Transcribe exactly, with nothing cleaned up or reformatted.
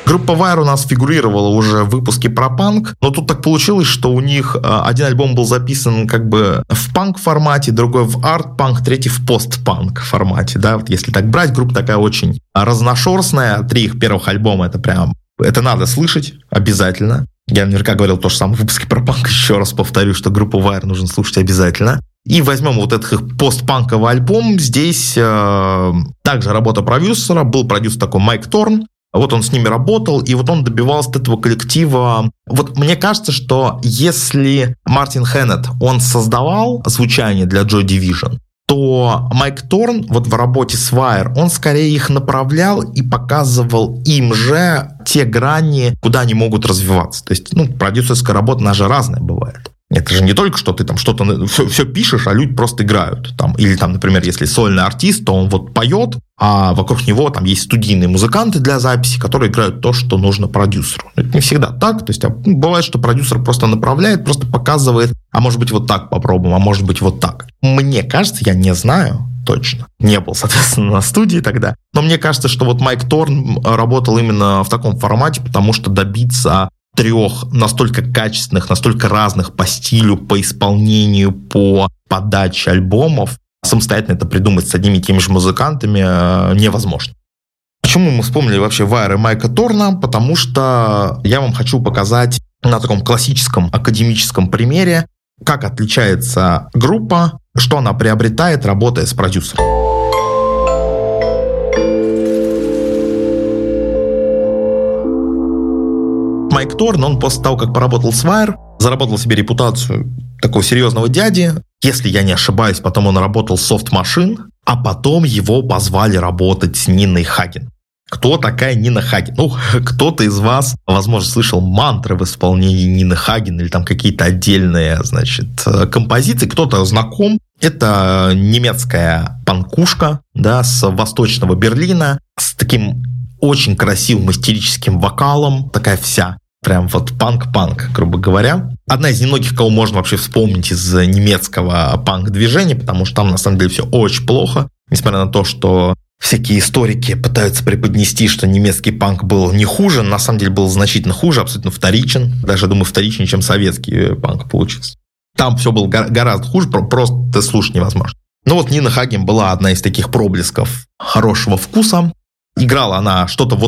Группа Wire у нас фигурировала уже в выпуске про панк, но тут так получилось, что у них один альбом был записан как бы в панк-формате, другой в арт-панк, третий в пост-панк формате, да, вот если так брать, группа такая очень разношерстная, три их первых альбома, это прям, это надо слышать обязательно. Я наверняка говорил то же самое в выпуске про панк, еще раз повторю, что группу Wire нужно слушать обязательно. И возьмем вот этот их постпанковый альбом, здесь э, также работа продюсера, был продюсер такой Майк Торн, вот он с ними работал, и вот он добивался от этого коллектива. Вот мне кажется, что если Мартин Хеннет, он создавал звучание для Joy Division, то Майк Торн вот в работе с Wire, он скорее их направлял и показывал им же те грани, куда они могут развиваться. То есть, ну, продюсерская работа, она же разная бывает. Это же не только, что ты там что-то все, все пишешь, а люди просто играют. Там, или там, например, если сольный артист, то он вот поет, а вокруг него там есть студийные музыканты для записи, которые играют то, что нужно продюсеру. Это не всегда так. То есть бывает, что продюсер просто направляет, просто показывает, а может быть вот так попробуем, а может быть вот так. Мне кажется, я не знаю точно. Не был, соответственно, на студии тогда. Но мне кажется, что вот Майк Торн работал именно в таком формате, потому что добиться трех настолько качественных, настолько разных по стилю, по исполнению, по подаче альбомов, самостоятельно это придумать с одними и теми же музыкантами невозможно. Почему мы вспомнили вообще Wire и Майка Торна? Потому что я вам хочу показать на таком классическом академическом примере, как отличается группа, что она приобретает, работая с продюсером. Майк Торн, он после того, как поработал с Wire, заработал себе репутацию такого серьезного дяди. Если я не ошибаюсь, потом он работал с Soft Machine, а потом его позвали работать с Ниной Хаген. Кто такая Нина Хаген? Ну, кто-то из вас, возможно, слышал мантры в исполнении Нины Хаген или там какие-то отдельные, значит, композиции. Кто-то знаком. Это немецкая панкушка, да, с восточного Берлина, с таким очень красивым истерическим вокалом, такая вся, прям вот панк-панк, грубо говоря. Одна из немногих, кого можно вообще вспомнить из немецкого панк-движения, потому что там на самом деле все очень плохо, несмотря на то, что всякие историки пытаются преподнести, что немецкий панк был не хуже, на самом деле был значительно хуже, абсолютно вторичен, даже, думаю, вторичнее, чем советский панк получился. Там все было гораздо хуже, просто слушать невозможно. Ну вот Нина Хаген была одна из таких проблесков хорошего вкуса. Играла она что-то вот